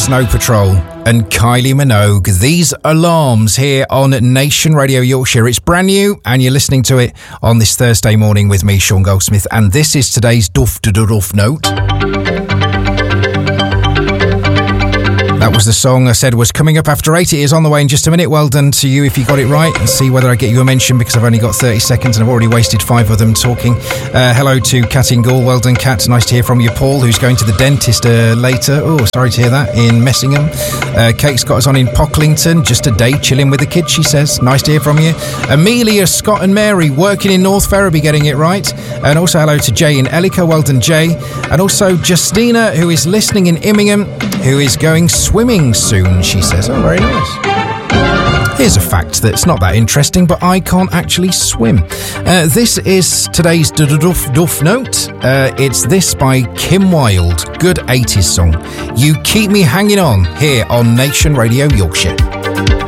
Snow Patrol and Kylie Minogue. These Alarms here on Nation Radio Yorkshire. It's brand new and you're listening to it on this Thursday morning with me, Sean Goldsmith, and this is today's Duff Note. That was the song I said was coming up after 8. It is on the way in just a minute. Well done to you if you got it right. And see whether I get you a mention, because I've only got 30 seconds and I've already wasted 5 of them talking. Hello to Kat in Gaul. Well done, Kat. Nice to hear from you. Paul, who's going to the dentist later. Oh, sorry to hear that. In Messingham. Kate's got us on in Pocklington. Just a day chilling with the kids, she says. Nice to hear from you. Amelia, Scott and Mary working in North Ferriby, getting it right. And also hello to Jay in Ellico. Well done, Jay. And also Justina, who is listening in Immingham, who is going swimming soon, she says. Oh, very nice. Here's a fact that's not that interesting, but I can't actually swim. This is today's Duff Note. It's this by Kim Wilde. Good 80s song. You Keep Me Hanging On here on Nation Radio Yorkshire.